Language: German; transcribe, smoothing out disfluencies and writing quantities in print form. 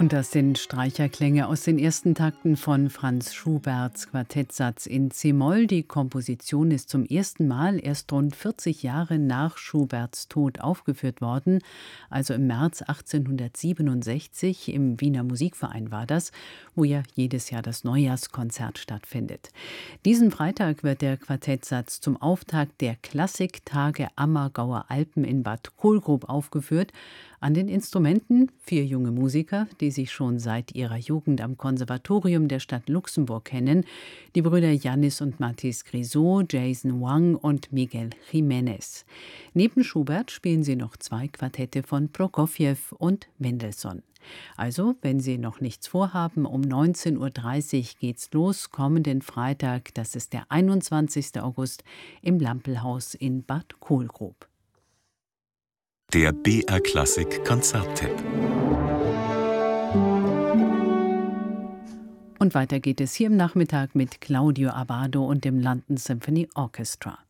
Und das sind Streicherklänge aus den ersten Takten von Franz Schuberts Quartettsatz in c-Moll. Die Komposition ist zum ersten Mal erst rund 40 Jahre nach Schuberts Tod aufgeführt worden. Also im März 1867 im Wiener Musikverein war das, wo ja jedes Jahr das Neujahrskonzert stattfindet. Diesen Freitag wird der Quartettsatz zum Auftakt der Klassiktage Ammergauer Alpen in Bad Kohlgrub aufgeführt. An den Instrumenten 4 junge Musiker, die sich schon seit ihrer Jugend am Konservatorium der Stadt Luxemburg kennen, die Brüder Yannis und Mathis Grisot, Jason Wang und Miguel Jiménez. Neben Schubert spielen sie noch 2 Quartette von Prokofjew und Mendelssohn. Also, wenn Sie noch nichts vorhaben, um 19:30 Uhr geht's los, kommenden Freitag, das ist der 21. August, im Lampelhaus in Bad Kohlgrub. Der BR Klassik Konzerttipp. Und weiter geht es hier im Nachmittag mit Claudio Abbado und dem London Symphony Orchestra.